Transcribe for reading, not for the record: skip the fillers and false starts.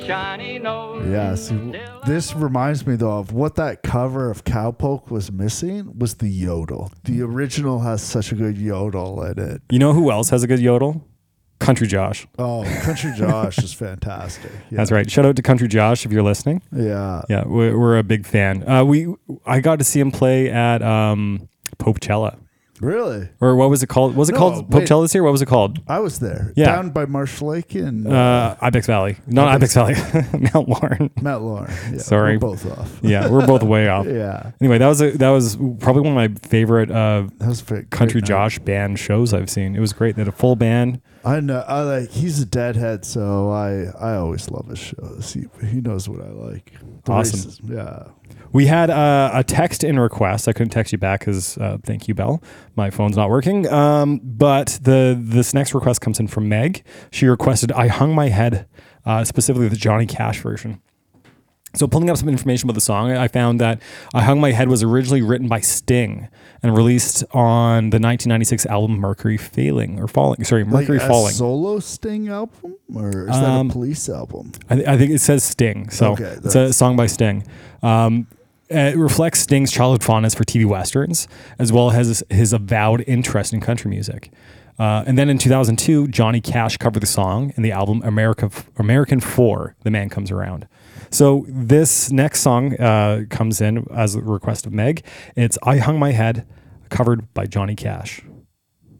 Shiny nose. Yeah, see, this reminds me though of what that cover of Cowpoke was missing was the yodel. The original has such a good yodel in it. You know who else has a good yodel? Country Josh. Oh, Country Josh is fantastic. Yeah. That's right. Shout out to Country Josh if you're listening. Yeah. Yeah, we're a big fan. I got to see him play at Popecella. Really? Or what was it called? Was it called Popecella this year? What was it called? I was there. Yeah. Down by Marsh Lake in Ibex Valley. Not Ibex Valley. Mount Lauren. Mount Lauren. Yeah, Sorry. we're both off. Yeah, we're both way off. Yeah. Anyway, that was probably one of my favorite That was a great Country night. Josh band shows I've seen. It was great. They had a full band. I know. He's a deadhead, so I always love his shows. He knows what I like. The Awesome. racism, yeah. We had a text in request. I couldn't text you back because thank you, Belle. My phone's not working. But this next request comes in from Meg. She requested "I Hung My Head," specifically the Johnny Cash version. So pulling up some information about the song, I found that "I Hung My Head" was originally written by Sting and released on the 1996 album Mercury Falling. Mercury Falling. A solo Sting album, or is that a Police album? I think it says Sting. So Okay, it's a song by Sting. It reflects Sting's childhood fondness for TV westerns, as well as his avowed interest in country music. And then in 2002, Johnny Cash covered the song in the album American 4, The Man Comes Around. So this next song comes in as a request of Meg. It's "I Hung My Head," covered by Johnny Cash.